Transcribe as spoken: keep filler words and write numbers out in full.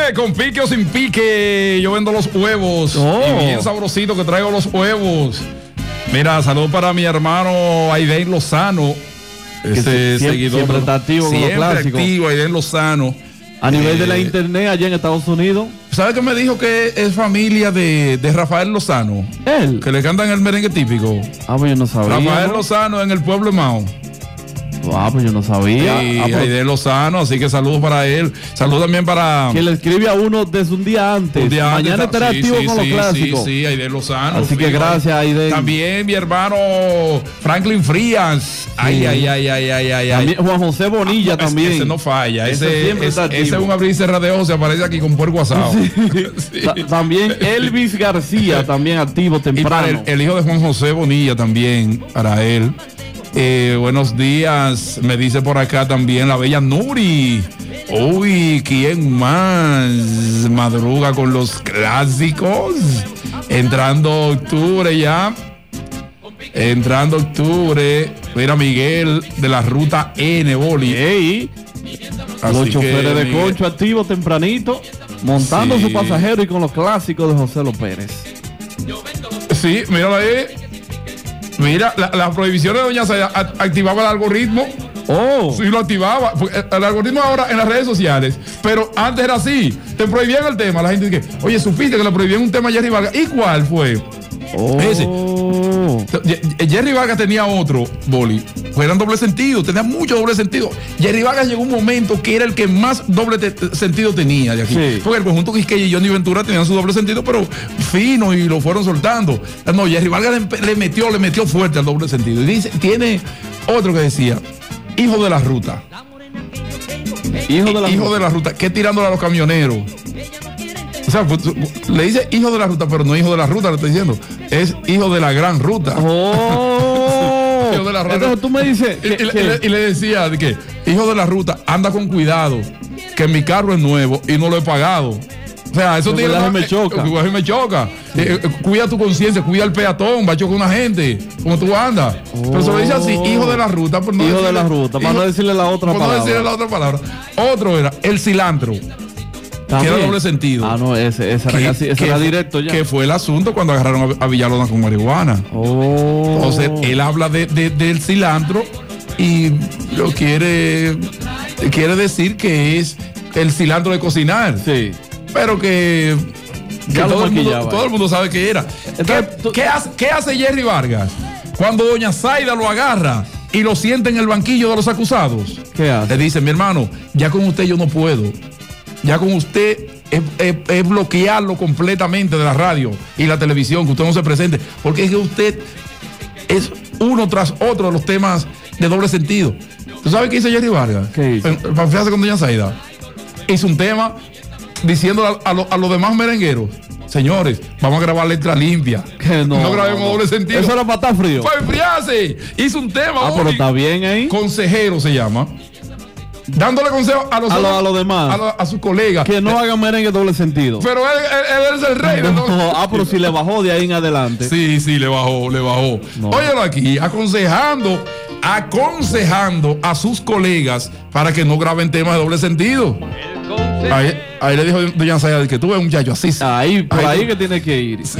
con pique o sin pique, yo vendo los huevos. Oh. Y bien sabrosito que traigo los huevos. Mira, salud para mi hermano Aiden Lozano. Ese siempre, seguidor. siempre está activo con los Siempre clásicos. activo, Aiden Lozano. A nivel Eh, de la internet allá en Estados Unidos. ¿Sabe que me dijo que es familia de, de Rafael Lozano? Él. Que le cantan el merengue típico. Ah, pues yo no sabía. Rafael ¿no? Lozano en el pueblo de Mao. Ah, pues yo no sabía. Y Ah, pues, Aiden Lozano, así que saludos para él. Saludos también para. que le escribe a uno desde un día antes. Un día antes, Mañana estará sí, activo sí, con sí, los clásicos. Sí, sí, Aiden Lozano. Así que sí, gracias, Aiden. También mi hermano Franklin Frías. Ay, ay, ay, ay, ay, ay. También Juan José Bonilla Ah, ese- también. Ese no falla. Ese Ese, siempre es, está ese activo. es un abrir y cerrar de ojos. Se aparece aquí con puerco asado. Sí. Ta- También Elvis García, también activo Y para temprano. el, el hijo de Juan José Bonilla también, para él. Eh, buenos días, me dice por acá también la bella Nuri. Uy, ¿quién más madruga con los clásicos? Entrando octubre ya. Entrando octubre. Mira Miguel de la ruta N, Boli. Ey, Así los que, choferes de Miguel, concho activos tempranito, montando Sí. su pasajero y con los clásicos de José López Pérez. Sí, míralo ahí. Mira, la, la prohibición de Doña Zaida a- activaba el algoritmo. Oh, Sí, lo activaba. Porque el, el algoritmo ahora en las redes sociales. Pero antes era así. Te prohibían el tema. La gente dice, oye, supiste que le prohibían un tema a Jerry Vargas. ¿Y cuál fue? oh. Ese. Ye- Jerry Vargas tenía otro, Boli. Fue en doble sentido. Tenía mucho doble sentido. Jerry Vargas llegó un momento que era el que más doble te- sentido tenía de aquí. Sí. Porque el conjunto Quisqueya y Johnny Ventura tenían su doble sentido, pero fino y lo fueron soltando. No, Jerry Vargas le, le metió, le metió fuerte al doble sentido. Y dice, tiene otro que decía, hijo de la ruta. Hijo de la hijo de la ruta, que tirándole a los camioneros. O sea, pues, le dice hijo de la ruta, pero no hijo de la ruta, le estoy diciendo. Es hijo de la gran ruta. Oh. Hijo de la ruta. Entonces tú me dices Y, que, y le- que- y le, y le decía de que, hijo de la ruta, anda con cuidado, que mi carro es nuevo y no lo he pagado. O sea, eso El tiene peaje más- me choca. El peaje me choca. Eh, eh, cuida tu conciencia, cuida al peatón, va a chocar una gente, como tú andas. Pero se lo dice así, hijo de la ruta. Por no Hijo de decirle- la ruta, para hijo- no decirle la otra por palabra. no decirle la otra palabra. Otro era el cilantro. ¿También? Tiene doble sentido. Ah, no, ese, ese era, Que- casi, ese que era fue- directo ya. Que fue el asunto cuando agarraron a, a Villalona con marihuana. Oh. Entonces, él habla de, de- del cilantro y lo quiere, quiere decir que es el cilantro de cocinar. Sí. Pero que, que Ya lo todo, el mundo, maquillaba. todo el mundo sabe que era. Entonces, ¿Qué, tú- qué hace, qué hace Jerry Vargas cuando doña Zaida lo agarra y lo sienta en el banquillo de los acusados? ¿Qué hace? Le dice, mi hermano, ya con usted yo no puedo. Ya con usted es, es- es bloquearlo completamente de la radio y la televisión, que usted no se presente, porque es que usted es uno tras otro de los temas de doble sentido. ¿Tú sabes qué hizo Jerry Vargas? ¿Qué hizo? En- Para fijarse con doña Zaida. Hizo un tema diciendo a, a lo- a los demás merengueros, señores, vamos a grabar letra limpia. Que no, grabemos no, no. doble sentido. Eso era para estar frío. Para enfriarse. Hizo un tema. Ah, pero Oli. está bien ahí. Consejero se llama. Dándole consejo a los, A lo- otros- a los demás. a, lo- a sus colegas. Que no hagan merengue doble sentido. Pero él, él- él es el rey. de No, todo. ah, pero si le bajó de ahí en adelante. Sí, sí, le bajó, le bajó. No. Óyelo aquí, aconsejando, aconsejando a sus colegas para que no graben temas de doble sentido. Ahí, ahí le dijo doña Zaida que tú ves un muchacho así. Ahí, por Ahí- ahí que tiene que ir. Sí,